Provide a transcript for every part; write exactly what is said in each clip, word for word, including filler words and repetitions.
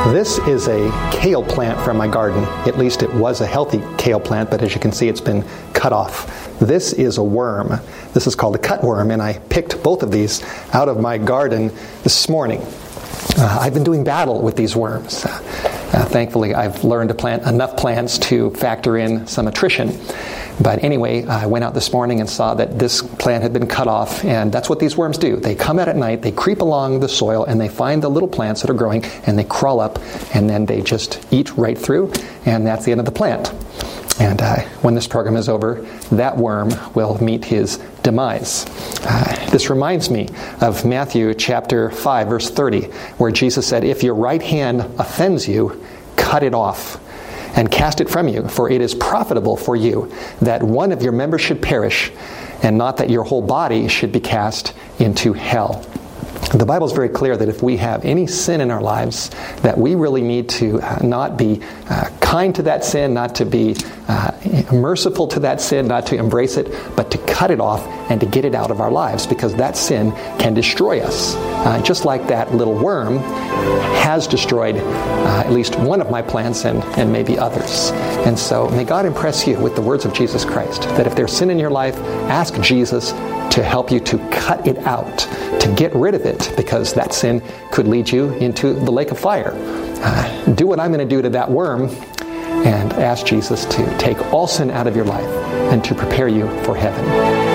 This is a kale plant from my garden. At least it was a healthy kale plant, but as you can see, it's been cut off. This is a worm. This is called a cutworm, and I picked both of these out of my garden this morning. Uh, I've been doing battle with these worms. Uh, uh, thankfully, I've learned to plant enough plants to factor in some attrition. But anyway, I went out this morning and saw that this plant had been cut off, and that's what these worms do. They come out at night, they creep along the soil, and they find the little plants that are growing, and they crawl up, and then they just eat right through, and that's the end of the plant. And uh, when this program is over, that worm will meet his demise. Uh, this reminds me of Matthew chapter five, verse thirty, where Jesus said, "If your right hand offends you, cut it off and cast it from you, for it is profitable for you that one of your members should perish, and not that your whole body should be cast into hell." The Bible is very clear that if we have any sin in our lives, that we really need to uh, not be uh, kind to that sin, not to be uh, merciful to that sin, not to embrace it, but to cut it off and to get it out of our lives, because that sin can destroy us. Uh, just like that little worm has destroyed uh, at least one of my plants and, and maybe others. And so may God impress you with the words of Jesus Christ, that if there's sin in your life, ask Jesus to help you to cut it out, to get rid of it, because that sin could lead you into the lake of fire. Uh, do what I'm going to do to that worm and ask Jesus to take all sin out of your life and to prepare you for heaven.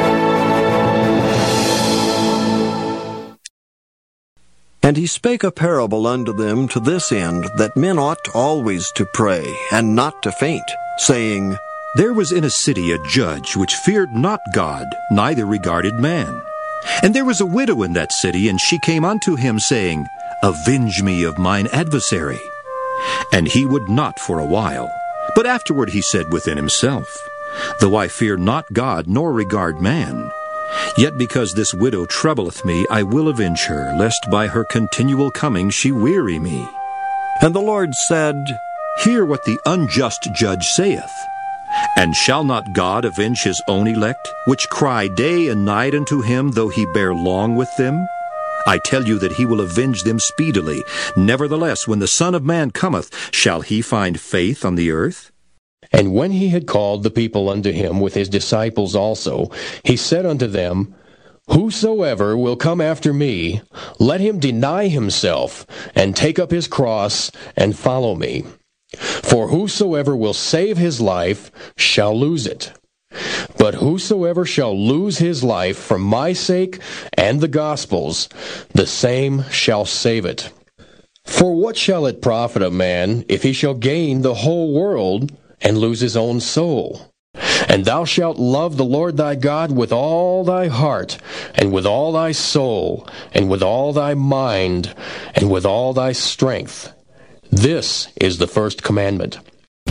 And he spake a parable unto them to this end, that men ought always to pray, and not to faint, saying, There was in a city a judge which feared not God, neither regarded man. And there was a widow in that city, and she came unto him, saying, Avenge me of mine adversary. And he would not for a while. But afterward he said within himself, Though I fear not God, nor regard man, yet because this widow troubleth me, I will avenge her, lest by her continual coming she weary me. And the Lord said, Hear what the unjust judge saith. And shall not God avenge his own elect, which cry day and night unto him, though he bear long with them? I tell you that he will avenge them speedily. Nevertheless, when the Son of Man cometh, shall he find faith on the earth? And when he had called the people unto him with his disciples also, he said unto them, Whosoever will come after me, let him deny himself, and take up his cross, and follow me. For whosoever will save his life shall lose it. But whosoever shall lose his life for my sake and the gospel's, the same shall save it. For what shall it profit a man if he shall gain the whole world and lose his own soul? And thou shalt love the Lord thy God with all thy heart, and with all thy soul, and with all thy mind, and with all thy strength. This is the first commandment.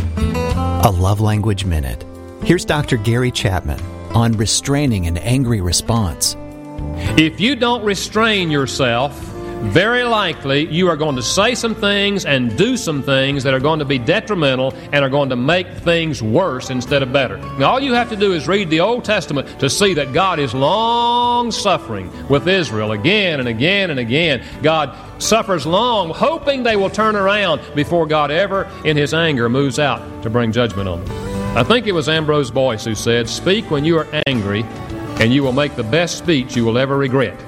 A Love Language Minute. Here's Doctor Gary Chapman on restraining an angry response. If you don't restrain yourself, very likely you are going to say some things and do some things that are going to be detrimental and are going to make things worse instead of better. Now, all you have to do is read the Old Testament to see that God is long-suffering with Israel again and again and again. God suffers long, hoping they will turn around before God ever, in His anger, moves out to bring judgment on them. I think it was Ambrose Boyce who said, Speak when you are angry, and you will make the best speech you will ever regret.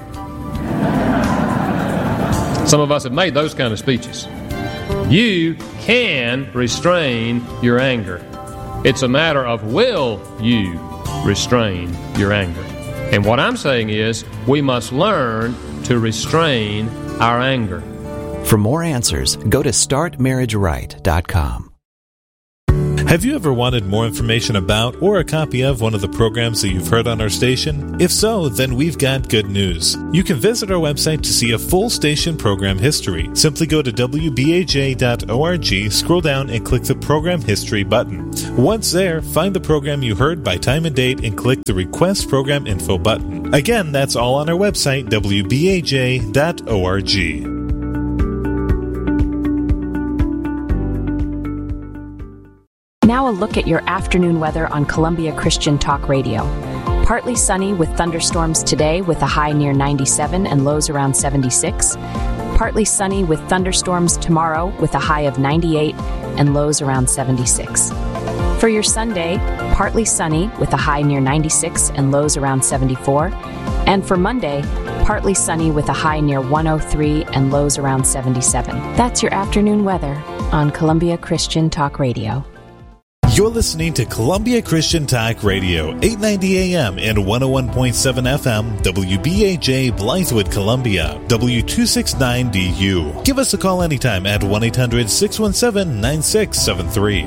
Some of us have made those kind of speeches. You can restrain your anger. It's a matter of will you restrain your anger. And what I'm saying is, we must learn to restrain our anger. For more answers, go to start marriage right dot com. Have you ever wanted more information about or a copy of one of the programs that you've heard on our station? If so, then we've got good news. You can visit our website to see a full station program history. Simply go to w b a j dot org, scroll down, and click the Program History button. Once there, find the program you heard by time and date and click the Request Program Info button. Again, that's all on our website, w b a j dot org. Now a look at your afternoon weather on Columbia Christian Talk Radio. Partly sunny with thunderstorms today with a high near ninety-seven and lows around seventy-six. Partly sunny with thunderstorms tomorrow with a high of ninety-eight and lows around seventy-six. For your Sunday, partly sunny with a high near ninety-six and lows around seventy-four. And for Monday, partly sunny with a high near one oh three and lows around seventy-seven. That's your afternoon weather on Columbia Christian Talk Radio. You're listening to Columbia Christian Talk Radio, eight ninety A M and one oh one point seven F M, W B A J, Blythewood, Columbia, W two sixty-nine D U. Give us a call anytime at one eight hundred six one seven nine six seven three.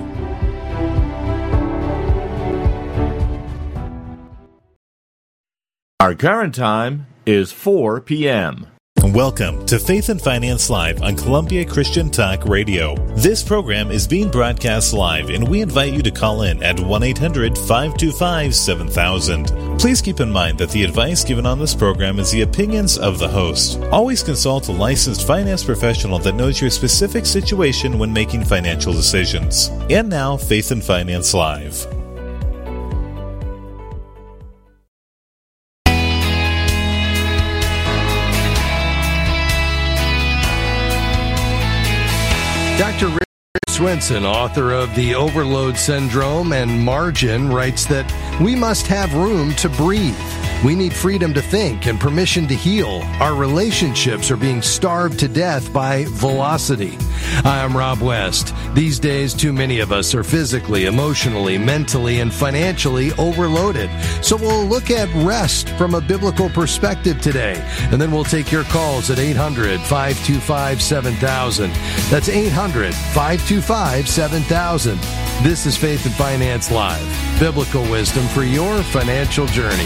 Our current time is four p.m. Welcome to Faith and Finance Live on Columbia Christian Talk Radio. This program is being broadcast live, and we invite you to call in at one eight hundred five two five seven thousand. Please keep in mind that the advice given on this program is the opinions of the host. Always consult a licensed finance professional that knows your specific situation when making financial decisions. And now, Faith and Finance Live. Doctor Rick Swenson, author of The Overload Syndrome and Margin, writes that we must have room to breathe. We need freedom to think and permission to heal. Our relationships are being starved to death by velocity. Hi, I'm Rob West. These days, too many of us are physically, emotionally, mentally, and financially overloaded. So we'll look at rest from a biblical perspective today. And then we'll take your calls at eight hundred five two five seven thousand. That's eight hundred five two five seven thousand. This is Faith and Finance Live. Biblical wisdom for your financial journey.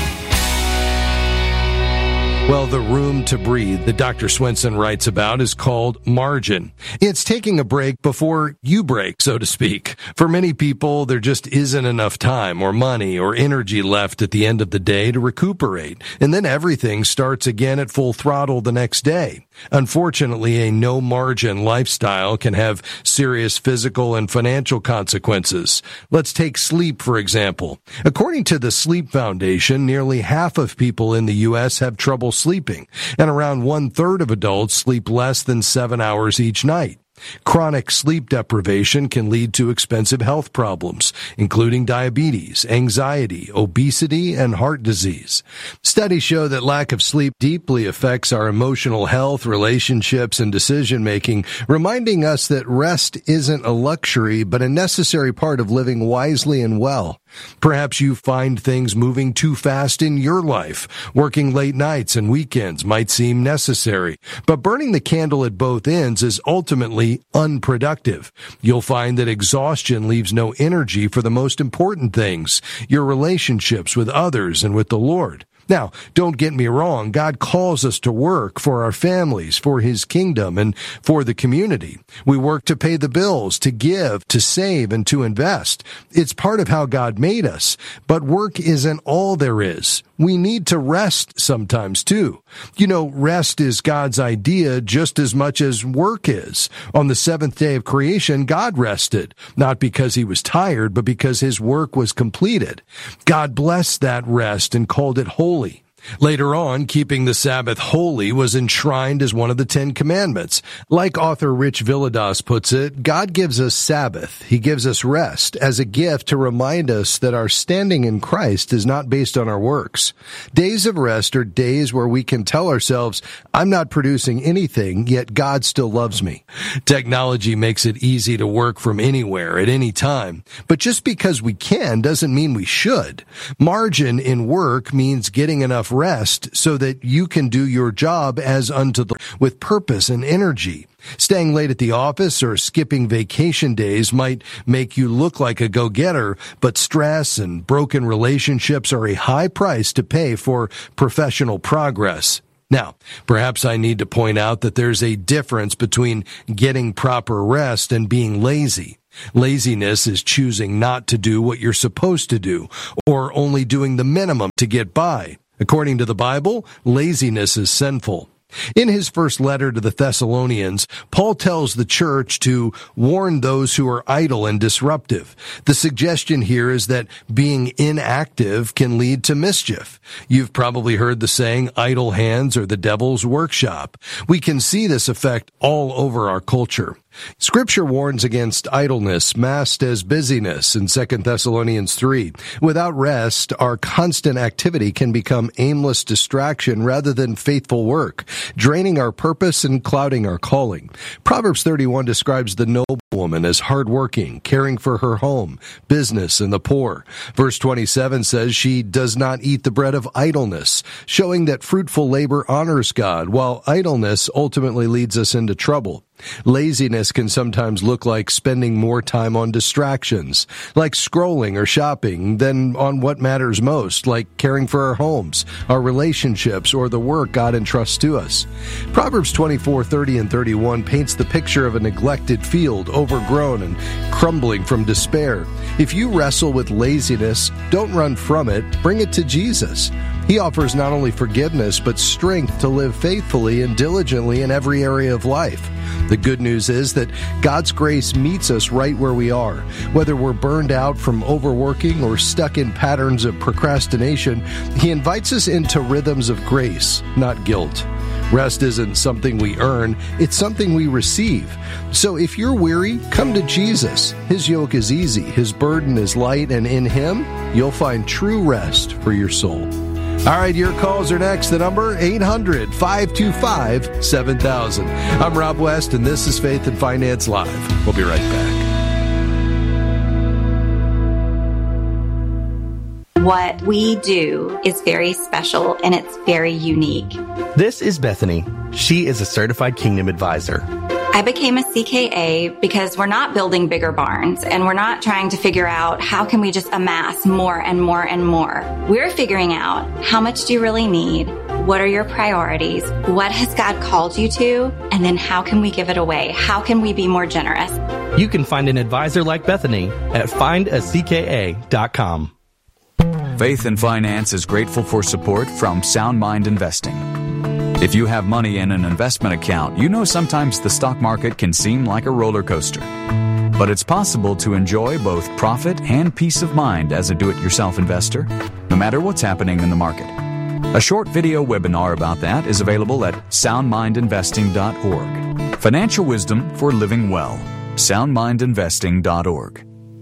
Well, the room to breathe that Doctor Swenson writes about is called margin. It's taking a break before you break, so to speak. For many people, there just isn't enough time or money or energy left at the end of the day to recuperate, and then everything starts again at full throttle the next day. Unfortunately, a no-margin lifestyle can have serious physical and financial consequences. Let's take sleep, for example. According to the Sleep Foundation, nearly half of people in the U S have trouble sleeping, and around one-third of adults sleep less than seven hours each night. Chronic sleep deprivation can lead to expensive health problems, including diabetes, anxiety, obesity, and heart disease. Studies show that lack of sleep deeply affects our emotional health, relationships, and decision-making, reminding us that rest isn't a luxury, but a necessary part of living wisely and well. Perhaps you find things moving too fast in your life. Working late nights and weekends might seem necessary, but burning the candle at both ends is ultimately unproductive. You'll find that exhaustion leaves no energy for the most important things, your relationships with others and with the Lord. Now, don't get me wrong, God calls us to work for our families, for His kingdom, and for the community. We work to pay the bills, to give, to save, and to invest. It's part of how God made us, but work isn't all there is. We need to rest sometimes, too. You know, rest is God's idea just as much as work is. On the seventh day of creation, God rested, not because He was tired, but because His work was completed. God blessed that rest and called it holy. Later on, keeping the Sabbath holy was enshrined as one of the Ten Commandments. Like author Rich Villadas puts it, God gives us Sabbath. He gives us rest as a gift to remind us that our standing in Christ is not based on our works. Days of rest are days where we can tell ourselves, I'm not producing anything, yet God still loves me. Technology makes it easy to work from anywhere at any time, but just because we can doesn't mean we should. Margin in work means getting enough rest so that you can do your job as unto the with purpose and energy. Staying late at the office or skipping vacation days might make you look like a go-getter, but stress and broken relationships are a high price to pay for professional progress. Now, perhaps I need to point out that there's a difference between getting proper rest and being lazy. Laziness is choosing not to do what you're supposed to do, or only doing the minimum to get by. According to the Bible, laziness is sinful. In his first letter to the Thessalonians, Paul tells the church to warn those who are idle and disruptive. The suggestion here is that being inactive can lead to mischief. You've probably heard the saying, idle hands are the devil's workshop. We can see this effect all over our culture. Scripture warns against idleness masked as busyness in Second Thessalonians three. Without rest, our constant activity can become aimless distraction rather than faithful work, draining our purpose and clouding our calling. Proverbs thirty-one describes the noble woman as hardworking, caring for her home, business, and the poor. Verse twenty-seven says she does not eat the bread of idleness, showing that fruitful labor honors God, while idleness ultimately leads us into trouble. Laziness can sometimes look like spending more time on distractions, like scrolling or shopping, than on what matters most, like caring for our homes, our relationships, or the work God entrusts to us. Proverbs twenty-four, thirty, and thirty-one paints the picture of a neglected field, overgrown and crumbling from despair. If you wrestle with laziness, don't run from it, bring it to Jesus. He offers not only forgiveness, but strength to live faithfully and diligently in every area of life. The good news is that God's grace meets us right where we are. Whether we're burned out from overworking or stuck in patterns of procrastination, He invites us into rhythms of grace, not guilt. Rest isn't something we earn, it's something we receive. So if you're weary, come to Jesus. His yoke is easy, His burden is light, and in Him, you'll find true rest for your soul. All right, your calls are next. The number, eight hundred, five two five, seven thousand. I'm Rob West, and this is Faith and Finance Live. We'll be right back. What we do is very special, and it's very unique. This is Bethany. She is a certified Kingdom advisor. I became a C K A because we're not building bigger barns, and we're not trying to figure out how can we just amass more and more and more. We're figuring out how much do you really need, what are your priorities, what has God called you to, and then how can we give it away? How can we be more generous? You can find an advisor like Bethany at find a c k a dot com. Faith and Finance is grateful for support from Sound Mind Investing. If you have money in an investment account, you know sometimes the stock market can seem like a roller coaster. But it's possible to enjoy both profit and peace of mind as a do-it-yourself investor, no matter what's happening in the market. A short video webinar about that is available at sound mind investing dot org. Financial wisdom for living well. sound mind investing dot org.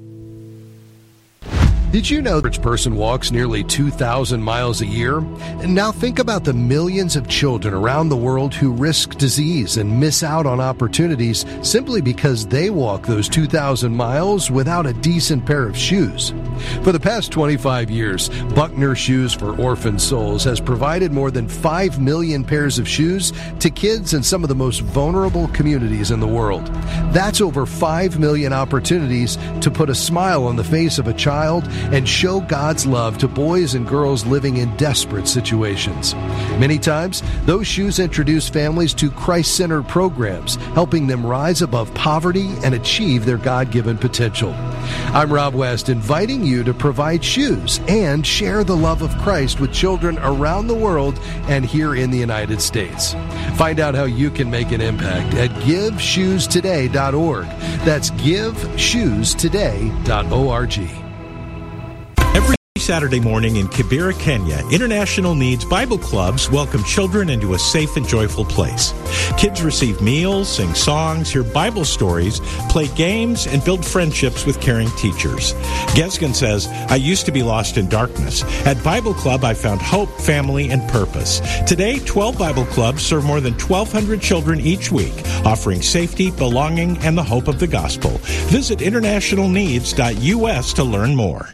Did you know the average person walks nearly two thousand miles a year? And now think about the millions of children around the world who risk disease and miss out on opportunities simply because they walk those two thousand miles without a decent pair of shoes. For the past twenty-five years, Buckner Shoes for Orphan Souls has provided more than five million pairs of shoes to kids in some of the most vulnerable communities in the world. That's over five million opportunities to put a smile on the face of a child and show God's love to boys and girls living in desperate situations. Many times, those shoes introduce families to Christ-centered programs, helping them rise above poverty and achieve their God-given potential. I'm Rob West, inviting you to provide shoes and share the love of Christ with children around the world and here in the United States. Find out how you can make an impact at give shoes today dot org. That's give shoes today dot org. Every Saturday morning in Kibera, Kenya, International Needs Bible Clubs welcome children into a safe and joyful place. Kids receive meals, sing songs, hear Bible stories, play games, and build friendships with caring teachers. Gesgen says, I used to be lost in darkness. At Bible Club, I found hope, family, and purpose. Today, twelve Bible Clubs serve more than twelve hundred children each week, offering safety, belonging, and the hope of the gospel. Visit international needs dot u s to learn more.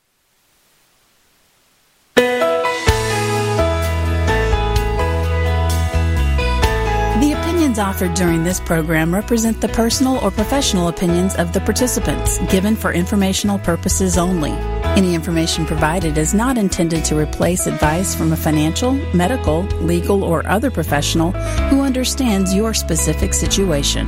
Offered during this program represent the personal or professional opinions of the participants, given for informational purposes only. Any information provided is not intended to replace advice from a financial, medical, legal, or other professional who understands your specific situation.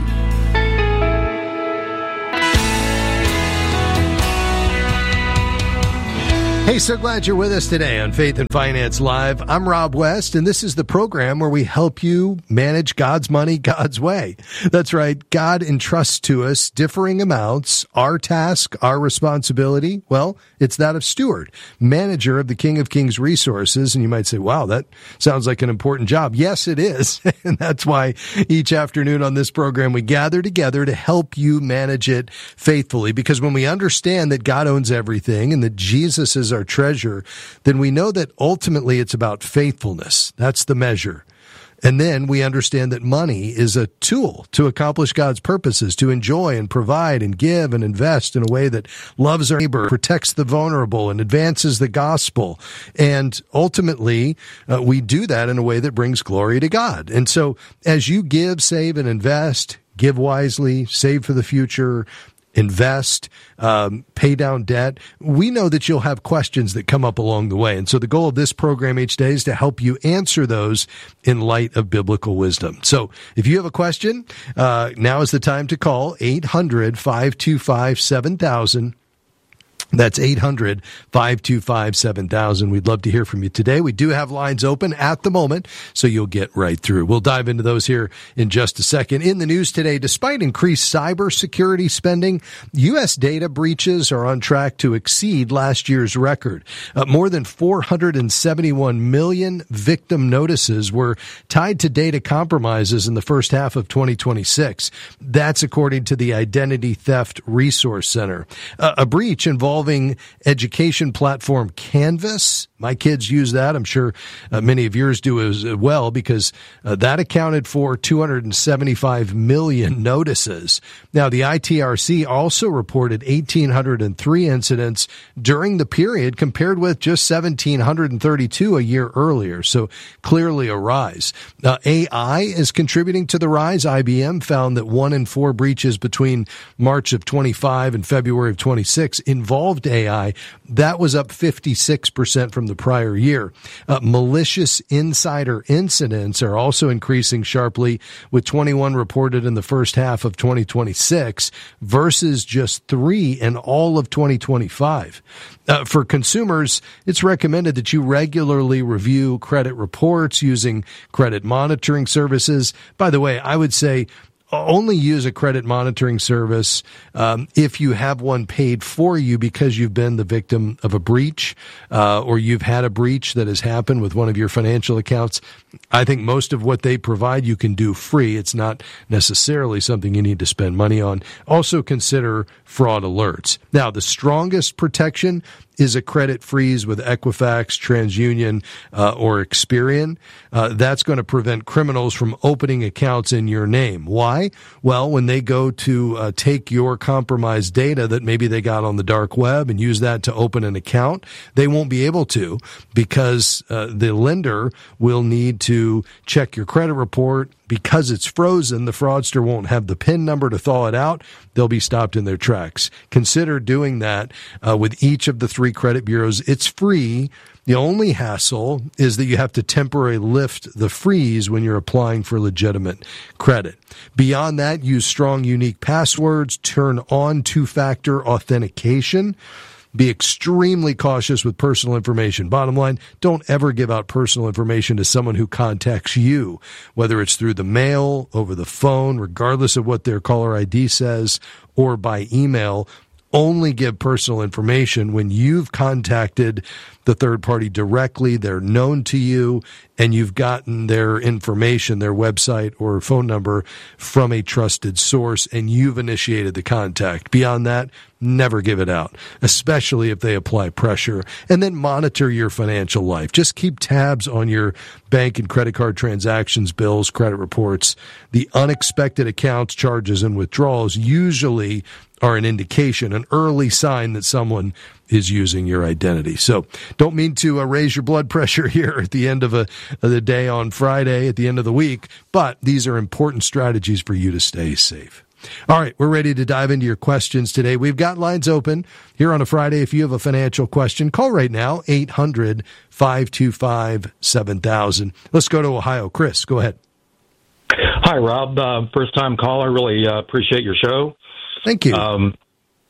Hey, so glad you're with us today on Faith and Finance Live. I'm Rob West, and this is the program where we help you manage God's money God's way. That's right. God entrusts to us differing amounts. Our task, our responsibility, well, it's that of steward, manager of the King of Kings resources. And you might say, wow, that sounds like an important job. Yes, it is. And that's why each afternoon on this program, we gather together to help you manage it faithfully. Because when we understand that God owns everything and that Jesus is our treasure, then we know that ultimately it's about faithfulness. That's the measure. And then we understand that money is a tool to accomplish God's purposes, to enjoy and provide and give and invest in a way that loves our neighbor, protects the vulnerable, and advances the gospel. And ultimately, uh, we do that in a way that brings glory to God. And so as you give, save, and invest, give wisely, save for the future, invest, um, pay down debt, we know that you'll have questions that come up along the way. And so the goal of this program each day is to help you answer those in light of biblical wisdom. So if you have a question, uh, now is the time to call eight hundred, five two five, seven thousand. That's eight hundred, five two five, seven thousand. We'd love to hear from you today. We do have lines open at the moment, so you'll get right through. We'll dive into those here in just a second. In the news today, despite increased cybersecurity spending, U S data breaches are on track to exceed last year's record. Uh, more than four hundred seventy-one million victim notices were tied to data compromises in the first half of twenty twenty-six. That's according to the Identity Theft Resource Center. Uh, a breach involved education platform Canvas. My kids use that. I'm sure uh, many of yours do as well, because uh, that accounted for two hundred seventy-five million notices. Now, the I T R C also reported one thousand eight hundred three incidents during the period, compared with just one thousand seven hundred thirty-two a year earlier. So clearly a rise. Uh, A I is contributing to the rise. I B M found that one in four breaches between March of twenty-five and February of twenty-six involved A I. That was up fifty-six percent from the prior year. Uh, malicious insider incidents are also increasing sharply, with twenty-one reported in the first half of twenty twenty-six versus just three in all of twenty twenty-five. Uh, for consumers, it's recommended that you regularly review credit reports using credit monitoring services. By the way, I would say only use a credit monitoring service um, if you have one paid for you because you've been the victim of a breach uh, or you've had a breach that has happened with one of your financial accounts. I think most of what they provide you can do free. It's not necessarily something you need to spend money on. Also consider fraud alerts. Now, the strongest protection is a credit freeze with Equifax, TransUnion, uh, or Experian. Uh, that's going to prevent criminals from opening accounts in your name. Why? Well, when they go to uh, take your compromised data that maybe they got on the dark web and use that to open an account, they won't be able to, because uh, the lender will need to check your credit report. Because it's frozen, the fraudster won't have the PIN number to thaw it out. They'll be stopped in their tracks. Consider doing that uh, with each of the three credit bureaus. It's free. The only hassle is that you have to temporarily lift the freeze when you're applying for legitimate credit. Beyond that, use strong, unique passwords. Turn on two-factor authentication. Be extremely cautious with personal information. Bottom line, don't ever give out personal information to someone who contacts you, whether it's through the mail, over the phone, regardless of what their caller I D says, or by email. Only give personal information when you've contacted the third party directly, they're known to you, and you've gotten their information, their website or phone number from a trusted source, and you've initiated the contact. Beyond that, never give it out, especially if they apply pressure. And then monitor your financial life. Just keep tabs on your bank and credit card transactions, bills, credit reports. The unexpected accounts, charges, and withdrawals usually are an indication, an early sign that someone is using your identity. So don't mean to uh, raise your blood pressure here at the end of, a, of the day on Friday, at the end of the week, but these are important strategies for you to stay safe. All right, we're ready to dive into your questions today. We've got lines open here on a Friday. If you have a financial question, call right now, eight hundred, five two five, seven thousand. Let's go to Ohio. Chris, go ahead. Hi, Rob. Uh, first-time caller. Really uh, appreciate your show. Thank you. Um,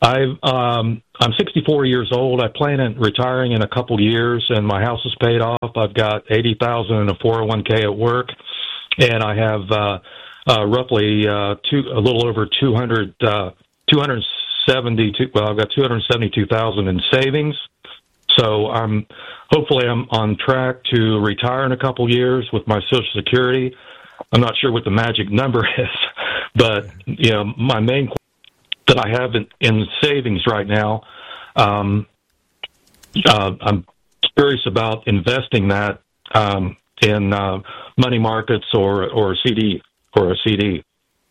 I've, um, I'm sixty-four years old. I plan on retiring in a couple years, and my house is paid off. I've got eighty thousand in a four oh one k at work, and I have uh, uh, roughly uh, two, a little over two hundred, uh, two hundred seventy-two. Well, I've got two hundred seventy-two thousand in savings. So I'm hopefully I'm on track to retire in a couple years with my Social Security. I'm not sure what the magic number is, but you know, my main that I have in, in savings right now, um, uh, I'm curious about investing that um, in uh, money markets or or C D or a C D.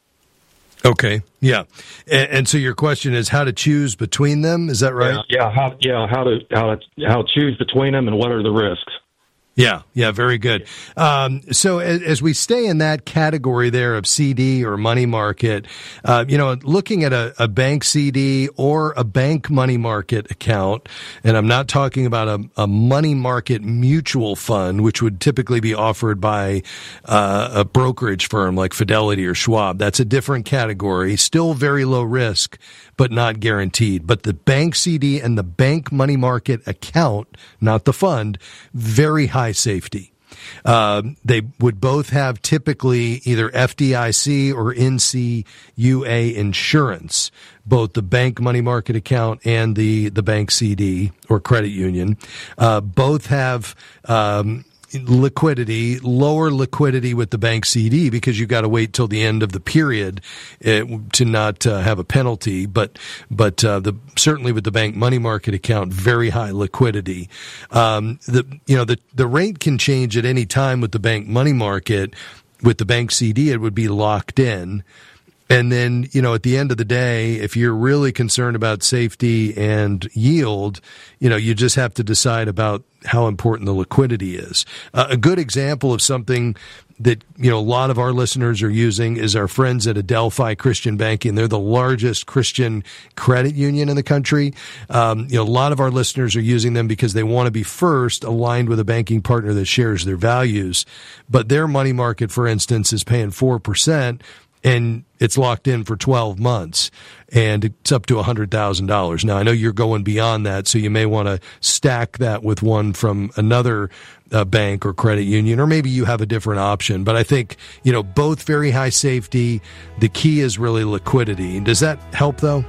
Okay, yeah, and, and so your question is how to choose between them. Is that right? Yeah, yeah, how yeah how to how to how to choose between them and what are the risks. Yeah, yeah, very good. Um, so as, as we stay in that category there of C D or money market, uh, you know, looking at a, a bank C D or a bank money market account, and I'm not talking about a, a money market mutual fund, which would typically be offered by uh, a brokerage firm like Fidelity or Schwab. That's a different category, still very low risk, but not guaranteed. But the bank C D and the bank money market account, not the fund, very high safety. Uh, they would both have typically either F D I C or N C U A insurance, both the bank money market account and the, the bank C D or credit union. Uh, both have um, liquidity, lower liquidity with the bank C D because you got to wait till the end of the period uh, to not uh, have a penalty. But but uh, the certainly with the bank money market account, very high liquidity. Um, the you know the the rate can change at any time with the bank money market. With the bank C D, it would be locked in. And then, you know, at the end of the day, if you're really concerned about safety and yield, you know, you just have to decide about how important the liquidity is. Uh, a good example of something that, you know, a lot of our listeners are using is our friends at Adelphi Christian Banking. They're the largest Christian credit union in the country. Um, you know, a lot of our listeners are using them because they want to be first aligned with a banking partner that shares their values. But their money market, for instance, is paying four percent. And it's locked in for twelve months, and it's up to one hundred thousand dollars. Now, I know you're going beyond that, so you may want to stack that with one from another uh, bank or credit union, or maybe you have a different option. But I think, you know, both very high safety. The key is really liquidity. Does that help, though?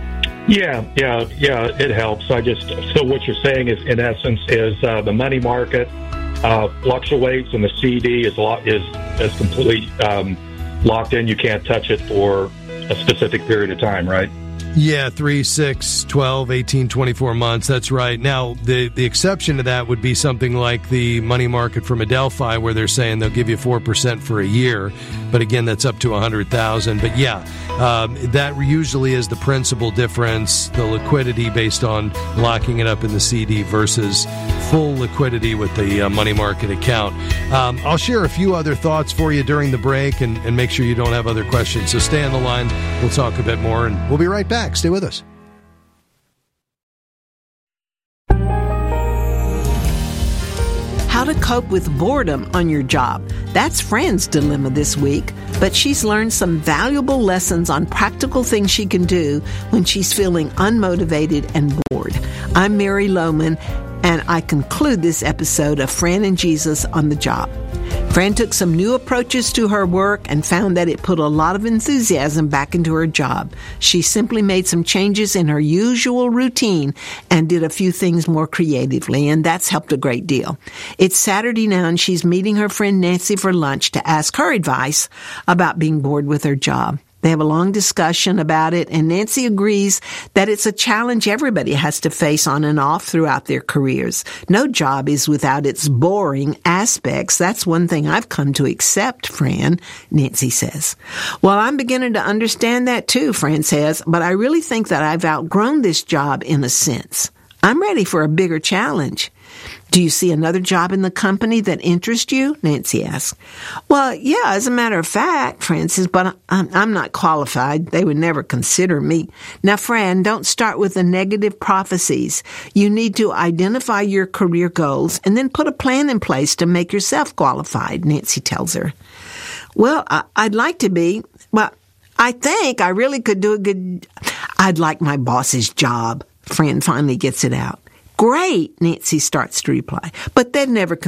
Yeah, yeah, yeah, it helps. I just, so what you're saying is, in essence, is uh, the money market uh, fluctuates, and the C D is, is, is completely um, locked in. You can't touch it for a specific period of time, right? Yeah, three, six, twelve, eighteen, twenty-four months. That's right. Now, the, the exception to that would be something like the money market from Adelphi, where they're saying they'll give you four percent for a year. But again, that's up to one hundred thousand dollars. But yeah, um, that usually is the principal difference, the liquidity based on locking it up in the C D versus full liquidity with the uh, money market account. Um, I'll share a few other thoughts for you during the break and, and make sure you don't have other questions. So stay on the line. We'll talk a bit more, and we'll be right back. Stay with us. How to cope with boredom on your job. That's Fran's dilemma this week, but she's learned some valuable lessons on practical things she can do when she's feeling unmotivated and bored. I'm Mary Lohman, and I conclude this episode of Fran and Jesus on the Job. Fran took some new approaches to her work and found that it put a lot of enthusiasm back into her job. She simply made some changes in her usual routine and did a few things more creatively, and that's helped a great deal. It's Saturday now, and she's meeting her friend Nancy for lunch to ask her advice about being bored with her job. They have a long discussion about it, and Nancy agrees that it's a challenge everybody has to face on and off throughout their careers. No job is without its boring aspects. That's one thing I've come to accept, Fran, Nancy says. Well, I'm beginning to understand that too, Fran says, but I really think that I've outgrown this job in a sense. I'm ready for a bigger challenge. Do you see another job in the company that interests you? Nancy asked. Well, yeah, as a matter of fact, Fran says, but I'm, I'm not qualified. They would never consider me. Now, Fran, don't start with the negative prophecies. You need to identify your career goals and then put a plan in place to make yourself qualified, Nancy tells her. Well, I, I'd like to be, well, I think I really could do a good... I'd like my boss's job. Fran finally gets it out. Great, Nancy starts to reply, but that never